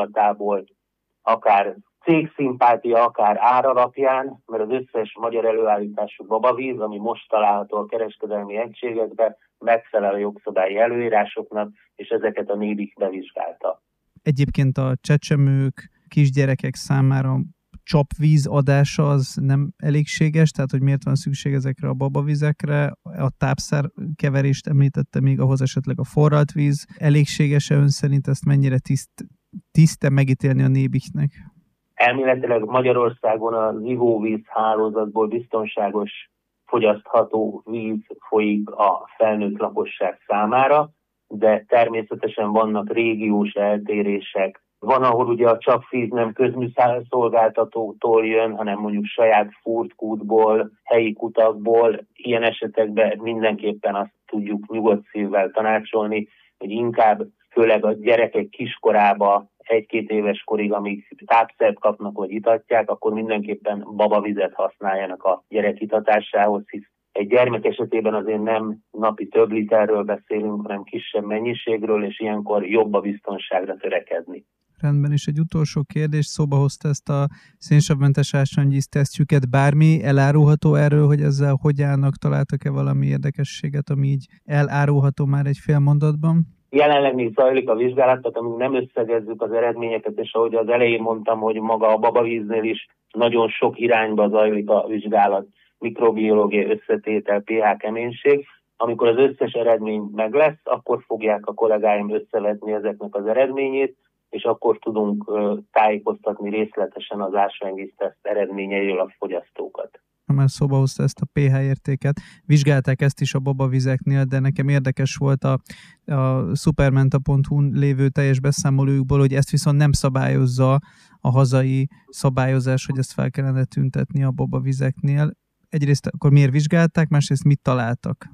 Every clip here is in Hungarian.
indulatából, akár cégszimpátia, akár ár alapján, mert az összes magyar előállítású babavíz, ami most található a kereskedelmi egységekben, megfelel a jogszabályi előírásoknak, és ezeket a NÉBIK bevizsgálta. Egyébként a csecsemők, kisgyerekek számára csapvíz adása az nem elégséges, tehát hogy miért van szükség ezekre a babavizekre, a tápszár keverést említette még, ahhoz esetleg a forralt víz. Elégséges-e ön szerint, ezt mennyire tiszte megítélni a NÉBIK-nek? Elméletileg Magyarországon az ivóvíz hálózatból biztonságos, fogyasztható víz folyik a felnőtt lakosság számára, de természetesen vannak régiós eltérések. Van, ahol ugye a csapvíz nem közműszolgáltatótól jön, hanem mondjuk saját furtkútból, helyi kutakból. Ilyen esetekben mindenképpen azt tudjuk nyugodt szívvel tanácsolni, hogy inkább főleg a gyerekek kiskorába 1-2 éves korig, amíg tápszert kapnak vagy itatják, akkor mindenképpen babavizet használjanak a gyerek itatásához, hisz egy gyermek esetében azért nem napi több literről beszélünk, hanem kisebb mennyiségről, és ilyenkor jobb a biztonságra törekedni. Rendben, és egy utolsó kérdés, szóba hozta ezt a szénsavmentes ásványvíz tesztjüket. Bármi elárulható erről, hogy ezzel hogy állnak? Találtak-e valami érdekességet, ami így elárulható már egy fél mondatban? Jelenleg még zajlik a vizsgálat, tehát amíg nem összegezzük az eredményeket, és ahogy az elején mondtam, hogy maga a babavíznél is nagyon sok irányba zajlik a vizsgálat, mikrobiológiai összetétel, pH keménység. Amikor az összes eredmény meg lesz, akkor fogják a kollégáim összevetni ezeknek az eredményét, és akkor tudunk tájékoztatni részletesen az ásványvízteszt eredményeiről a fogyasztókat. Már szóba hozta ezt a pH értéket. Vizsgálták ezt is a babavizeknél, de nekem érdekes volt a supermenta.hu-n lévő teljes beszámolójukból, hogy ezt viszont nem szabályozza a hazai szabályozás, hogy ezt fel kellene tüntetni a babavizeknél. Egyrészt akkor miért vizsgálták, másrészt mit találtak?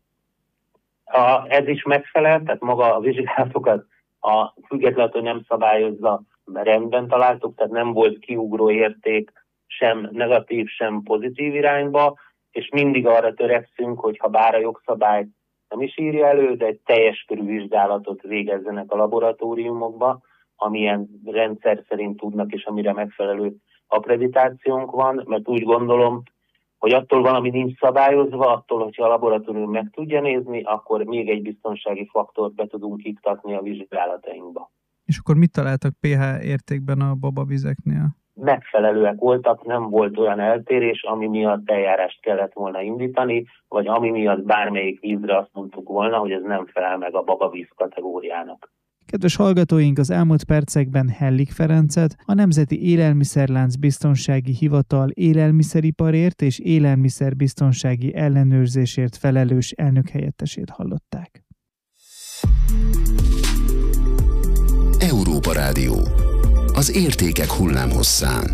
Ez is megfelel, tehát maga a vizsgálatokat függetlenül, hogy nem szabályozza, rendben találtuk, tehát nem volt kiugró érték sem negatív, sem pozitív irányba, és mindig arra törekszünk, hogy ha bár a jogszabály nem is írja elő, de egy teljes körű vizsgálatot végezzenek a laboratóriumokba, amilyen rendszer szerint tudnak, és amire megfelelő akkreditációnk van, mert úgy gondolom, hogy attól valami nincs szabályozva, attól, hogyha a laboratórium meg tudja nézni, akkor még egy biztonsági faktort be tudunk iktatni a vizsgálatainkba. És akkor mit találtak pH értékben a babavizeknél? Megfelelőek voltak, nem volt olyan eltérés, ami miatt eljárást kellett volna indítani, vagy ami miatt bármelyik vízre azt mondtuk volna, hogy ez nem felel meg a babavíz kategóriának. Kedves hallgatóink, az elmúlt percekben Hellik Ferencet, a Nemzeti Élelmiszerlánc Biztonsági Hivatal élelmiszeriparért és élelmiszerbiztonsági ellenőrzésért felelős elnökhelyettesét hallották. Európa Rádió. Az értékek hullámhosszán.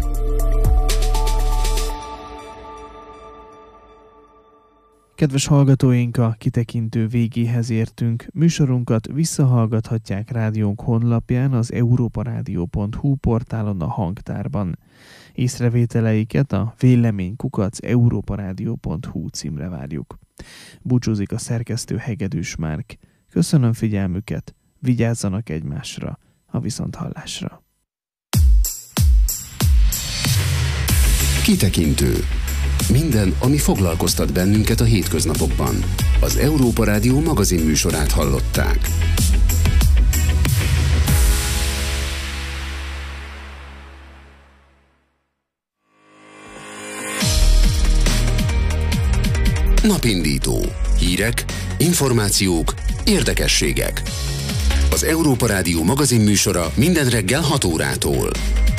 Kedves hallgatóink, a kitekintő végéhez értünk. Műsorunkat visszahallgathatják rádiónk honlapján, az europaradio.hu portálon, a hangtárban. Észrevételeiket a vélemény@europaradio.hu címre várjuk. Búcsúzik a szerkesztő Hegedűs Márk. Köszönöm figyelmüket, vigyázzanak egymásra, a viszonthallásra. Kitekintő. Minden, ami foglalkoztat bennünket a hétköznapokban. Az Európa Rádió magazinműsorát hallották. Napindító. Hírek, információk, érdekességek. Az Európa Rádió magazinműsora minden reggel 6 órától.